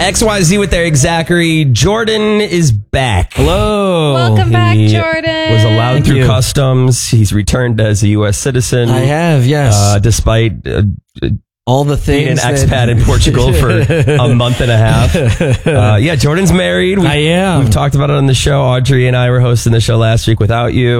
XYZ with Eric Zachary. Jordan is back. Hello. Welcome back, He Jordan. was allowed Thank through you. customs. He's returned as a U.S. citizen. I have, yes. Despite all the things. being an expat in Portugal for a month and a half. Jordan's married. I am. We've talked about it on the show. Audrey and I were hosting the show last week without you.